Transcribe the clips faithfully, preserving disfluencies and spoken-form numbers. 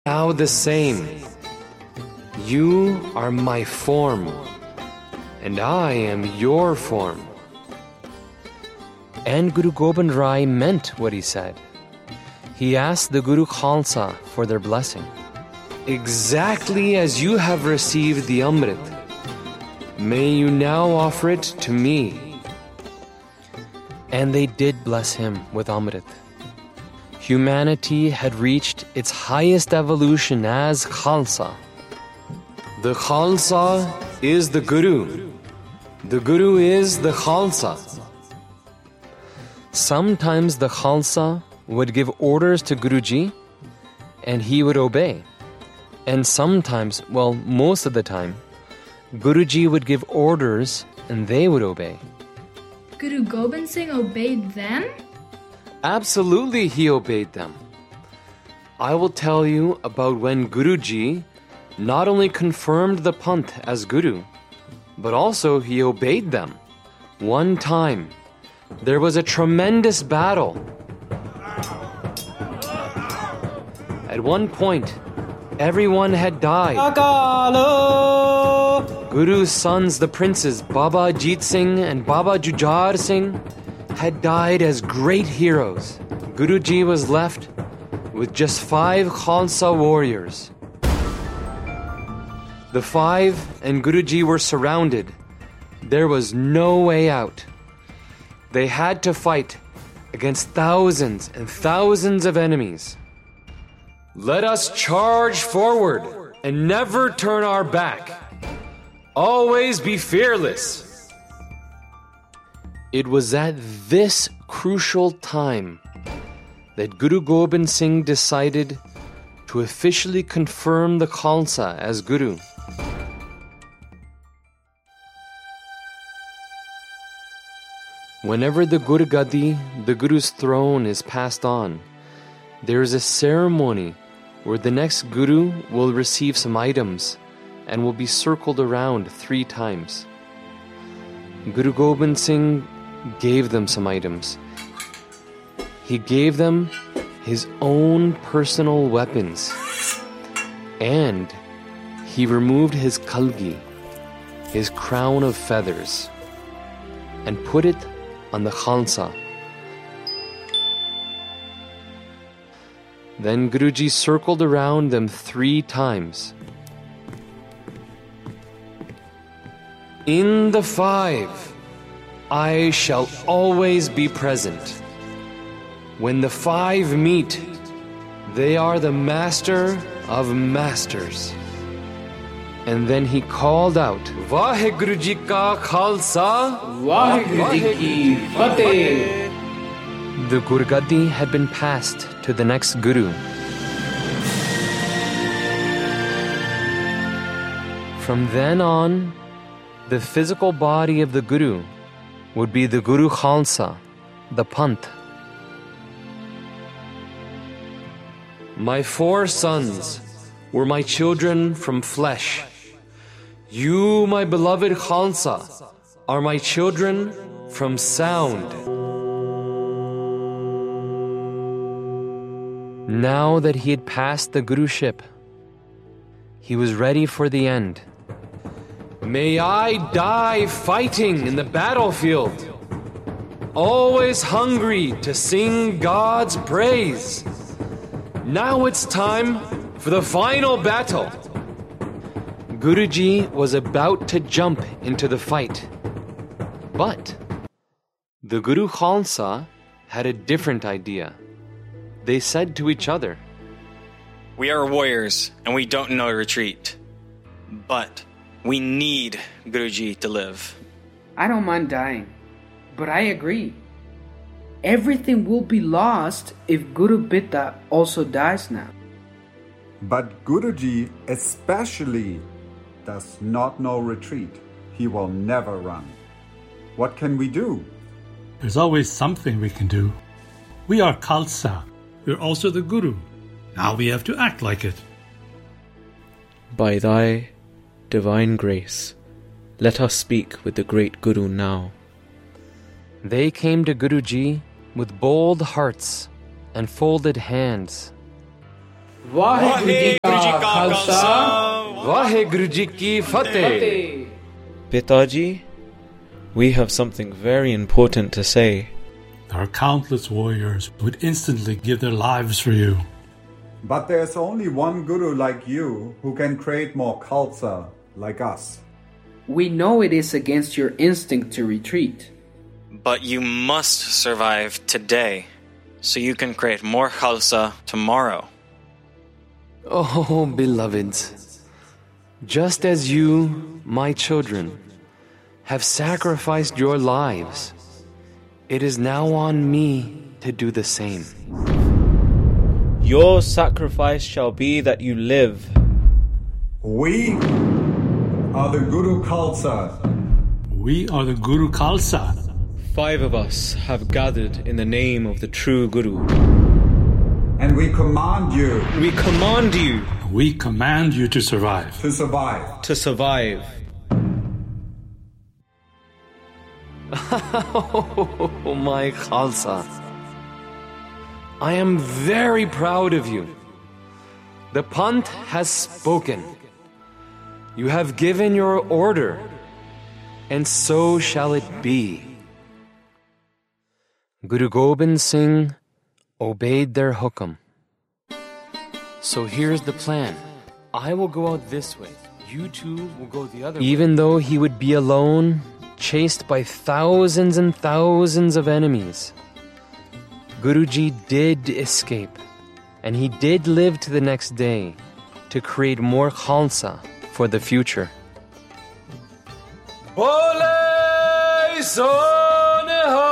now the same. You are my form, and I am your form. And Guru Gobind Rai meant what he said. He asked the Guru Khalsa for their blessing. Exactly as you have received the Amrit, may you now offer it to me. And they did bless him with Amrit. Humanity had reached its highest evolution as Khalsa. The Khalsa is the Guru. The Guru is the Khalsa. Sometimes the Khalsa would give orders to Guruji and he would obey. And sometimes, well, most of the time, Guruji would give orders and they would obey. Guru Gobind Singh obeyed them? Absolutely, he obeyed them. I will tell you about when Guruji not only confirmed the Panth as Guru, but also he obeyed them. One time, there was a tremendous battle. At one point, everyone had died. Guru's sons, the princes Baba Ajit Singh and Baba Jujhar Singh, had died as great heroes. Guruji was left with just five Khalsa warriors. The five and Guruji were surrounded. There was no way out. They had to fight against thousands and thousands of enemies. Let us charge forward and never turn our back. Always be fearless. It was at this crucial time that Guru Gobind Singh decided to officially confirm the Khalsa as Guru. Whenever the Gur Gadi, the Guru's throne, is passed on, there is a ceremony where the next Guru will receive some items and will be circled around three times. Guru Gobind Singh gave them some items. He gave them his own personal weapons, and he removed his kalgi, his crown of feathers, and put it on the Khalsa. Then Guruji circled around them three times. In the five, I shall always be present. When the five meet, they are the master of masters. And then he called out, Vaheguru Ji Ka Khalsa, Vaheguru Ji Ki Fateh. The Gurgadi had been passed to the next Guru. From then on, the physical body of the Guru would be the Guru Khalsa, the Panth. My four sons were my children from flesh. You, my beloved Khalsa, are my children from sound. Now that he had passed the Guruship, he was ready for the end. May I die fighting in the battlefield, always hungry to sing God's praise. Now it's time for the final battle. Guruji was about to jump into the fight. But the Guru Khalsa had a different idea. They said to each other, We are warriors and we don't know retreat. But we need Guruji to live. I don't mind dying, but I agree. Everything will be lost if Guru Bitta also dies now. But Guruji especially does not know retreat. He will never run. What can we do? There's always something we can do. We are Khalsa. We're also the Guru. Now we have to act like it. By thy divine grace, let us speak with the great Guru now. They came to Guruji with bold hearts and folded hands. Vaheguru Ji Ka Khalsa, Vaheguru Ji Ki Fateh. Pitaji, we have something very important to say. There are countless warriors who would instantly give their lives for you. But there's only one guru like you who can create more Khalsa like us. We know it is against your instinct to retreat. But you must survive today, so you can create more Khalsa tomorrow. Oh, beloveds, just as you, my children, have sacrificed your lives, it is now on me to do the same. Your sacrifice shall be that you live. We are the Guru Khalsa. We are the Guru Khalsa. Five of us have gathered in the name of the true Guru. And we command you We command you We command you to survive. to survive. to survive. Oh, my Khalsa. I am very proud of you. The Panth has spoken. You have given your order, and so shall it be. Guru Gobind Singh obeyed their hukam. So here's the plan. I will go out this way. You two will go the other way. Even though he would be alone, chased by thousands and thousands of enemies, Guruji did escape, and he did live to the next day to create more Khalsa for the future. Bole Soneha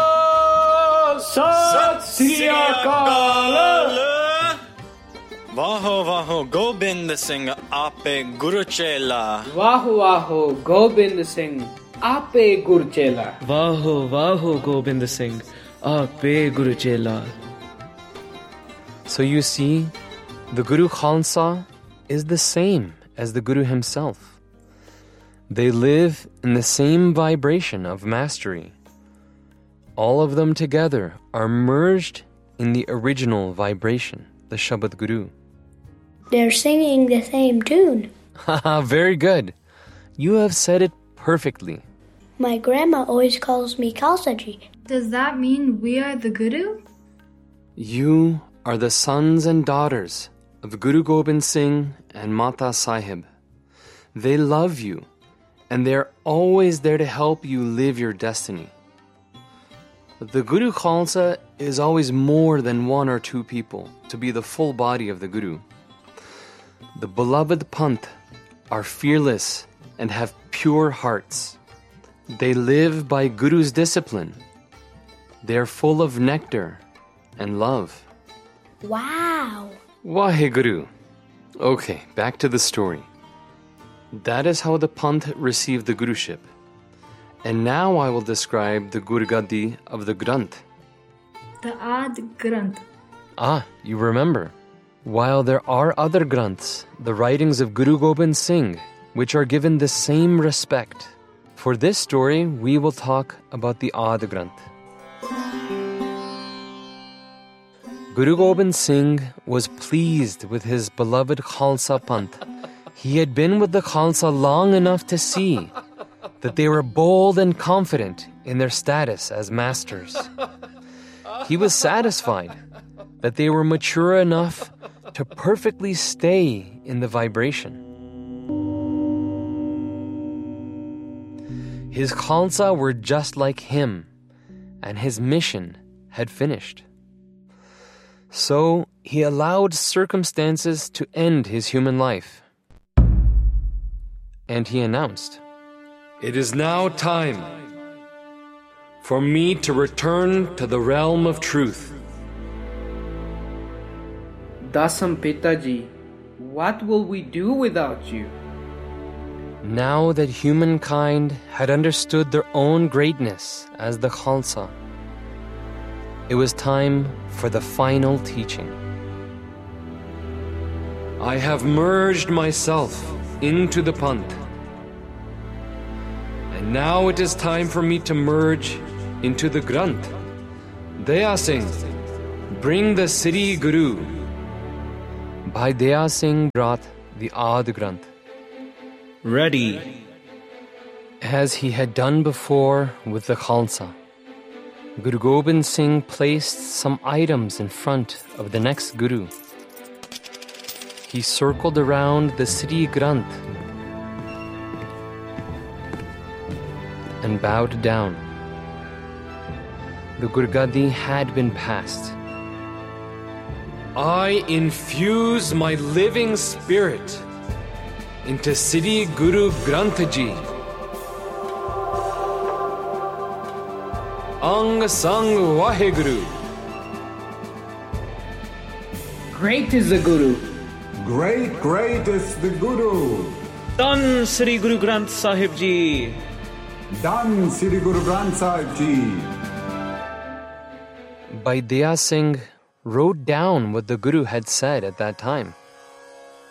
Sat Sri Akal. Vaho Vaho Gobind Singh Ape Guru Chela. Vaho Vaho Gobind Singh Ape Guru Chela. Vaho Vaho Gobind Singh Ape Guru Chela. So you see, the Guru Khalsa is the same as the Guru himself. They live in the same vibration of mastery. All of them together are merged in the original vibration, the Shabad Guru. They're singing the same tune. Haha, very good. You have said it perfectly. My grandma always calls me Khalsaji. Does that mean we are the Guru? You are the sons and daughters of Guru Gobind Singh and Mata Sahib. They love you, and they are always there to help you live your destiny. The Guru Khalsa is always more than one or two people to be the full body of the Guru. The beloved Panth are fearless and have pure hearts. They live by Guru's discipline. They are full of nectar and love. Wow. Waheguru. Okay, back to the story. That is how the Panth received the Guruship. And now I will describe the Gurgadi of the Granth. The Ad Granth. Ah, you remember. While there are other Granths, the writings of Guru Gobind Singh, which are given the same respect. For this story, we will talk about the Ad Granth. Guru Gobind Singh was pleased with his beloved Khalsa Panth. He had been with the Khalsa long enough to see that they were bold and confident in their status as masters. He was satisfied that they were mature enough to perfectly stay in the vibration. His Khalsa were just like him, and his mission had finished. So he allowed circumstances to end his human life. And he announced, "It is now time for me to return to the realm of truth." Dasam Pitaji, what will we do without you? Now that humankind had understood their own greatness as the Khalsa, it was time for the final teaching. I have merged myself into the Panth. And now it is time for me to merge into the Granth. Daya Singh, bring the city Guru. Bhai Daya Singh brought the Adi Granth, ready, as he had done before with the Khalsa. Guru Gobind Singh placed some items in front of the next Guru. He circled around the Sri Granth and bowed down. The Gurgadi had been passed. I infuse my living spirit into Sri Guru Granth Ji. Ang Sang Vaheguru. Great is the Guru. Great, great is the Guru. Dhan Sri Guru Granth Sahib Ji. Dhan Sri Guru Granth Sahib Ji. Bhai Daya Singh wrote down what the Guru had said at that time.